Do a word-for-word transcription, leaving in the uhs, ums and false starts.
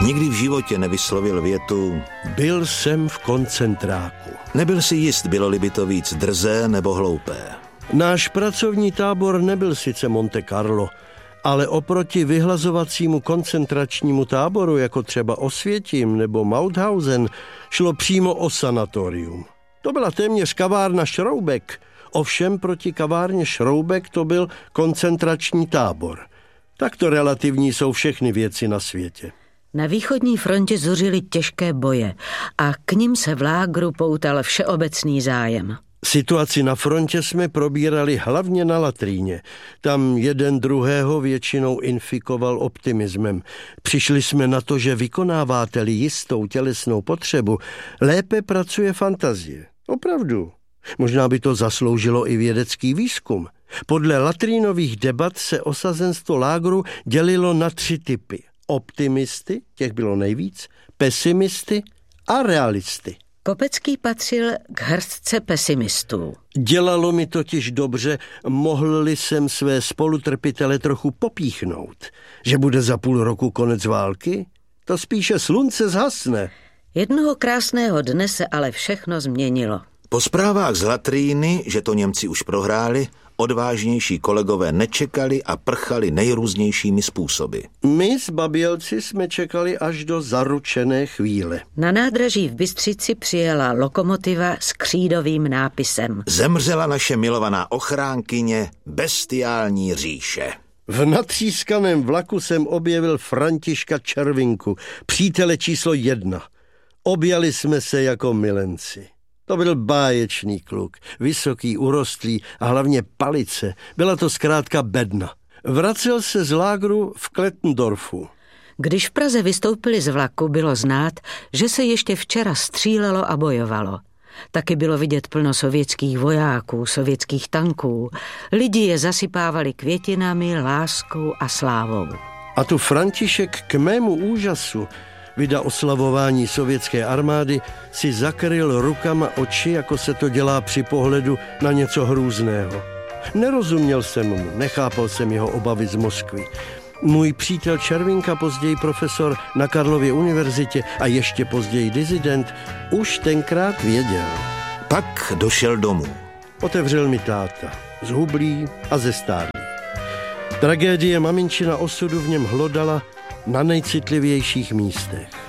Nikdy v životě nevyslovil větu Byl jsem v koncentráku. Nebyl si jist, bylo-li by to víc drzé nebo hloupé. Náš pracovní tábor nebyl sice Monte Carlo, ale oproti vyhlazovacímu koncentračnímu táboru, jako třeba Osvětim nebo Mauthausen, šlo přímo o sanatorium. To byla téměř kavárna Šroubek, ovšem proti kavárně Šroubek to byl koncentrační tábor. Takto relativní jsou všechny věci na světě. Na východní frontě zuřily těžké boje a k nim se v lágru poutal všeobecný zájem. Situaci na frontě jsme probírali hlavně na latríně. Tam jeden druhého většinou infikoval optimismem. Přišli jsme na to, že vykonáváte-li jistou tělesnou potřebu, lépe pracuje fantazie. Opravdu. Možná by to zasloužilo i vědecký výzkum. Podle latrínových debat se osazenstvo lágru dělilo na tři typy. Optimisty, těch bylo nejvíc, pesimisty a realisty. Kopecký patřil k hrstce pesimistů. Dělalo mi totiž dobře, mohl-li jsem své spolutrpitele trochu popíchnout. Že bude za půl roku konec války? To spíše slunce zhasne. Jednoho krásného dne se ale všechno změnilo. Po zprávách z latríny, že to Němci už prohráli, odvážnější kolegové nečekali a prchali nejrůznějšími způsoby. My s Babělci jsme čekali až do zaručené chvíle. Na nádraží v Bystřici přijela lokomotiva s křídovým nápisem. Zemřela naše milovaná ochránkyně, bestiální říše. V natřískaném vlaku jsem objevil Františka Červinku, přítele číslo jedna. Objali jsme se jako milenci. To byl báječný kluk, vysoký, urostlý a hlavně palice. Byla to zkrátka bedna. Vracel se z lágru v Klettendorfu. Když v Praze vystoupili z vlaku, bylo znát, že se ještě včera střílelo a bojovalo. Taky bylo vidět plno sovětských vojáků, sovětských tanků. Lidi je zasypávali květinami, láskou a slávou. A tu František k mému úžasu vida oslavování sovětské armády si zakryl rukama oči, jako se to dělá při pohledu na něco hrůzného. Nerozuměl jsem mu, nechápal jsem jeho obavy z Moskvy. Můj přítel Červinka, později profesor na Karlově univerzitě a ještě později disident, už tenkrát věděl. Pak došel domů. Otevřel mi táta, zhublý a zestárlý. Tragédie maminčina osudu v něm hlodala na nejcitlivějších místech.